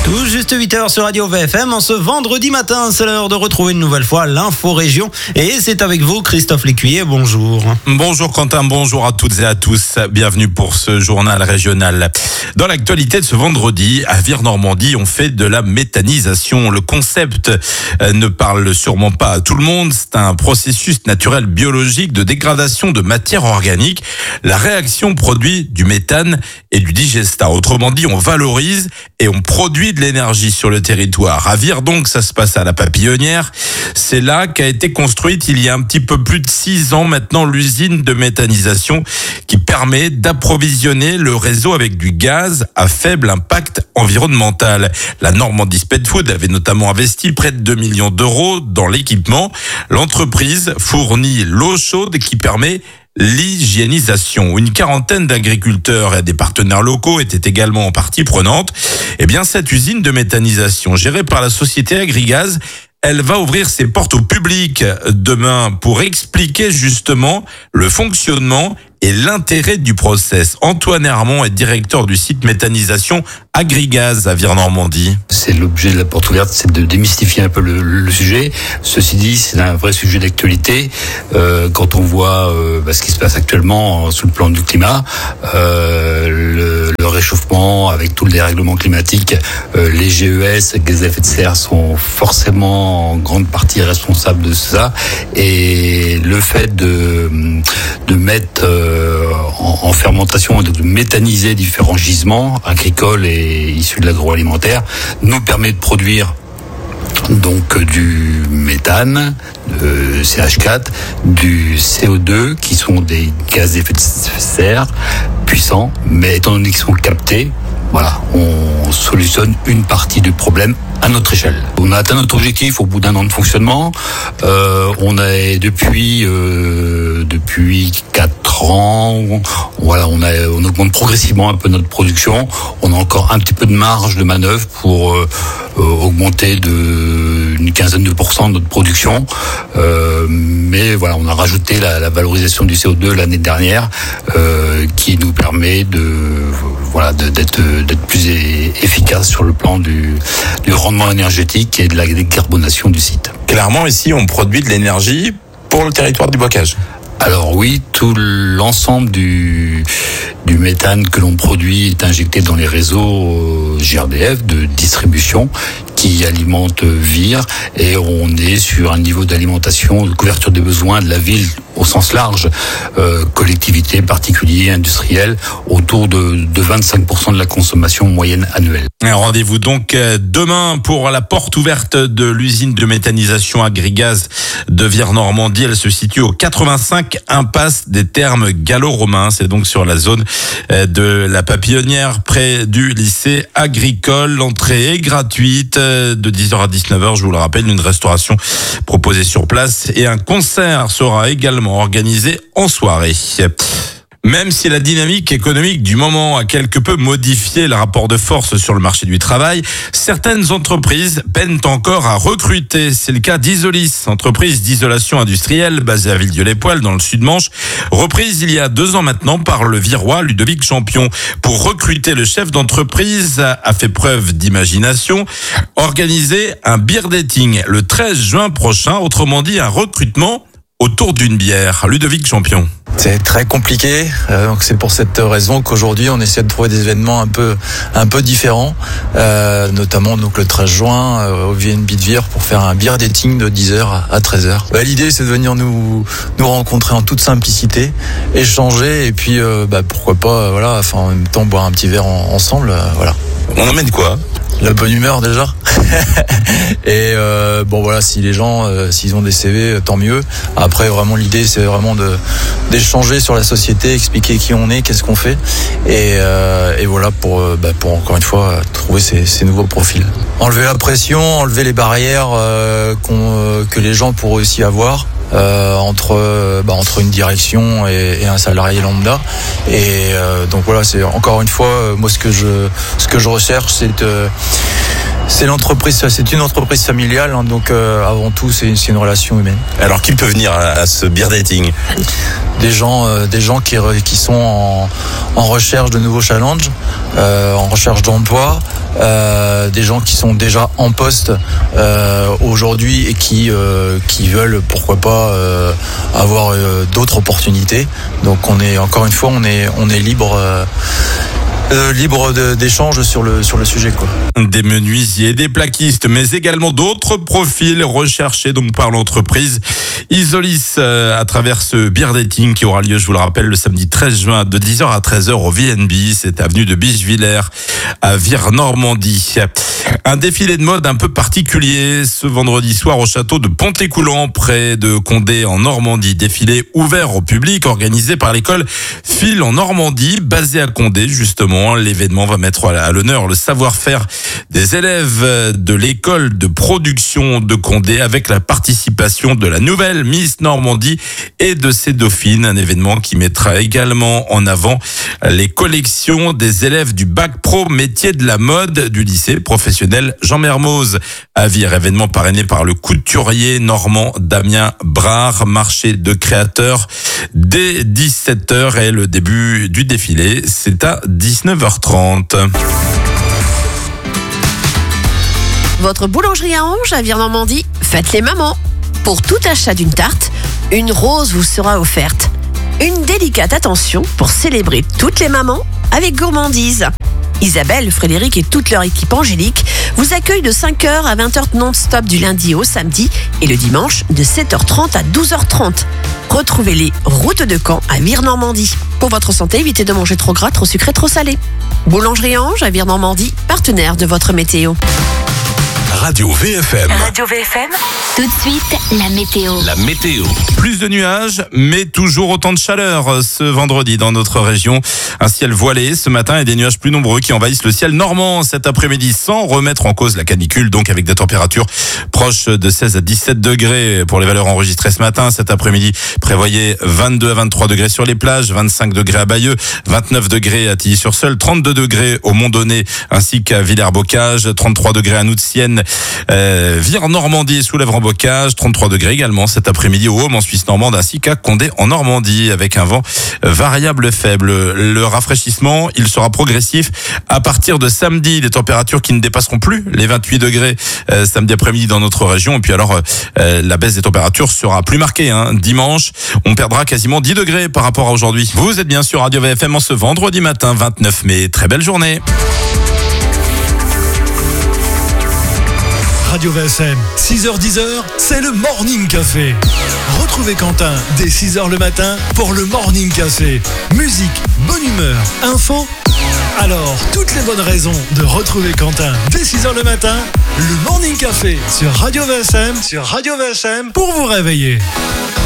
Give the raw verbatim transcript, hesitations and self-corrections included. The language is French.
Tout juste huit heures sur Radio V F M. En ce vendredi matin, c'est l'heure de retrouver une nouvelle fois l'info région. Et c'est avec vous, Christophe Lécuyer. Bonjour. Bonjour Quentin, bonjour à toutes et à tous. Bienvenue pour ce journal régional. Dans l'actualité de ce vendredi, à Vire-Normandie, on fait de la méthanisation. Le concept ne parle sûrement pas à tout le monde. C'est un processus naturel biologique de dégradation de matière organique. La réaction produit du méthane et du digestat. Autrement dit, on valorise et on produit de l'énergie sur le territoire. À Vire, donc, ça se passe à la Papillonnière. C'est là qu'a été construite il y a un petit peu plus de six ans maintenant l'usine de méthanisation qui permet d'approvisionner le réseau avec du gaz à faible impact environnemental. La Normandie Pet Food avait notamment investi près de deux millions d'euros dans l'équipement. L'entreprise fournit l'eau chaude qui permet l'hygiénisation. Une quarantaine d'agriculteurs et des partenaires locaux étaient également en partie prenante. Eh bien, cette usine de méthanisation gérée par la société Agrigaz, elle va ouvrir ses portes au public demain pour expliquer justement le fonctionnement et l'intérêt du process. Antoine Hermont est directeur du site méthanisation Agrigaz à Vire-Normandie. C'est l'objet de la porte ouverte, c'est de démystifier un peu le, le sujet. Ceci dit, c'est un vrai sujet d'actualité. Euh, quand on voit euh, bah, ce qui se passe actuellement sous le plan du climat, euh, le, le réchauffement avec tout le dérèglement climatique, euh, les G E S, gaz à effet de serre, sont forcément en grande partie responsables de ça. Et le fait de, de mettre euh, en, en fermentation, de méthaniser différents gisements agricoles et issus de l'agroalimentaire, nous permet de produire donc du méthane, de C H quatre, du C O deux, qui sont des gaz à effet de serre puissants, mais étant donné qu'ils sont captés, voilà, on solutionne une partie du problème à notre échelle. On a atteint notre objectif au bout d'un an de fonctionnement. Euh, on a depuis euh, depuis quatre ans, voilà, on a on augmente progressivement un peu notre production. On a encore un petit peu de marge de manœuvre pour euh, euh, augmenter de une quinzaine de pourcents de notre production. Euh, mais voilà, on a rajouté la, la valorisation du C O deux l'année dernière, euh, qui nous permet de voilà de, d'être d'être plus efficace sur le plan du du rendement énergétique et de la décarbonation du site. Clairement, ici, on produit de l'énergie pour le territoire du Bocage. Alors oui, tout l'ensemble du du méthane que l'on produit est injecté dans les réseaux G R D F de distribution qui alimentent Vire, et on est sur un niveau d'alimentation, de couverture des besoins de la ville au sens large, euh, collectivités, particuliers, industriels, autour de, de vingt-cinq pour cent de la consommation moyenne annuelle. Un rendez-vous donc demain pour la porte ouverte de l'usine de méthanisation Agrigaz de Vire-Normandie. Elle se situe au quatre-vingt-cinq impasse des Thermes gallo-romains. C'est donc sur la zone de la Papillonnière, près du lycée agricole. L'entrée est gratuite de dix heures à dix-neuf heures, je vous le rappelle, une restauration proposée sur place et un concert sera également organisé en soirée. Même si la dynamique économique du moment a quelque peu modifié le rapport de force sur le marché du travail, certaines entreprises peinent encore à recruter. C'est le cas d'Isolis, entreprise d'isolation industrielle basée à Villedieu-les-Poêles dans le Sud-Manche, reprise il y a deux ans maintenant par le Virois Ludovic Champion. Pour recruter le chef d'entreprise a fait preuve d'imagination, organiser un beer dating le treize juin prochain, autrement dit un recrutement autour d'une bière. Ludovic Champion. C'est très compliqué, euh, donc c'est pour cette raison qu'aujourd'hui on essaie de trouver des événements un peu un peu différents, euh, notamment donc le treize juin euh, au V N B de Vire pour faire un beer dating de dix heures à treize heures. Bah, l'idée c'est de venir nous nous rencontrer en toute simplicité, échanger et puis euh, bah, pourquoi pas euh, voilà, enfin en même temps boire un petit verre en, ensemble, euh, voilà. On emmène quoi ? La bonne humeur déjà. Et euh, bon voilà, si les gens euh, s'ils ont des C V, tant mieux. Après vraiment l'idée c'est vraiment de d'échanger sur la société, expliquer qui on est, qu'est-ce qu'on fait, et, euh, et voilà pour euh, bah, pour encore une fois trouver ces, ces nouveaux profils. Enlever la pression, enlever les barrières euh, qu'on, euh, que les gens pourraient aussi avoir. Euh, entre euh, bah, entre une direction et, et un salarié lambda, et euh, donc voilà, c'est encore une fois euh, moi ce que je ce que je recherche, c'est euh, c'est l'entreprise, c'est une entreprise familiale, hein, donc euh, avant tout c'est, c'est une relation humaine. Alors qui peut venir à, à ce beer dating ? Des gens euh, des gens qui qui sont en en recherche de nouveaux challenges, euh, en recherche d'emploi, euh, des gens qui sont déjà en poste euh, aujourd'hui et qui euh, qui veulent pourquoi pas euh, avoir euh, d'autres opportunités. Donc on est encore une fois on est on est libre. Euh, Euh, libre de, d'échange sur le sur le sujet quoi. Des menuisiers, des plaquistes, mais également d'autres profils recherchés donc par l'entreprise Isolis euh, à travers ce beer dating qui aura lieu, je vous le rappelle, le samedi treize juin de dix heures à treize heures au V N B. C'est avenue de Bichevillers à Vire-Normandie. Un défilé de mode un peu particulier ce vendredi soir au château de Pontécoulant près de Condé en Normandie. Défilé ouvert au public organisé par l'école Phil en Normandie, basée à Condé justement. L'événement va mettre à l'honneur le savoir-faire des élèves de l'école de production de Condé avec la participation de la nouvelle Miss Normandie et de ses dauphines. Un événement qui mettra également en avant les collections des élèves du bac pro métier de la mode du lycée professionnel Jean Mermoz à Vire. Événement parrainé par le couturier normand Damien Brard. Marché de créateurs dès dix-sept heures et le début du défilé, c'est à dix-neuf heures trente. Votre boulangerie à Ange à Vire-Normandie, faites les mamans. Pour tout achat d'une tarte, une rose vous sera offerte. Une délicate attention pour célébrer toutes les mamans avec gourmandise. Isabelle, Frédéric et toute leur équipe angélique vous accueillent de cinq heures à vingt heures non-stop du lundi au samedi et le dimanche de sept heures trente à douze heures trente. Retrouvez-les route de Caen à Vire-Normandie. Pour votre santé, évitez de manger trop gras, trop sucré, trop salé. Boulangerie Ange à Vire-Normandie, partenaire de votre météo. Radio V F M. Radio V F M. Tout de suite, la météo. La météo. Plus de nuages, mais toujours autant de chaleur ce vendredi dans notre région. Un ciel voilé ce matin et des nuages plus nombreux qui envahissent le ciel normand cet après-midi sans remettre en cause la canicule. Donc avec des températures proches de seize à dix-sept degrés pour les valeurs enregistrées ce matin. Cet après-midi, prévoyez vingt-deux à vingt-trois degrés sur les plages, vingt-cinq degrés à Bayeux, vingt-neuf degrés à Tilly-sur-Seul, trente-deux degrés au Mont-Donné ainsi qu'à Villers-Bocage, trente-trois degrés à Noutienne, euh, Vire-Normandie sous l'Èvre-en-Bocage, trente-trois degrés également cet après-midi au Haume en Suisse normande ainsi qu'à Condé en Normandie avec un vent variable faible. Le rafraîchissement, il sera progressif à partir de samedi, des températures qui ne dépasseront plus les vingt-huit degrés euh, samedi après-midi dans notre région. Et puis alors, euh, la baisse des températures sera plus marquée. Hein. Dimanche, on perdra quasiment dix degrés par rapport à aujourd'hui. Vous êtes bien sûr Radio V F M en ce vendredi matin vingt-neuf mai. Très belle journée. Radio V S M, six heures dix, c'est le Morning Café. Retrouvez Quentin dès six heures le matin pour le Morning Café. Musique, bonne humeur, info. Alors, toutes les bonnes raisons de retrouver Quentin dès six heures le matin, le Morning Café sur Radio V S M, sur Radio V S M pour vous réveiller.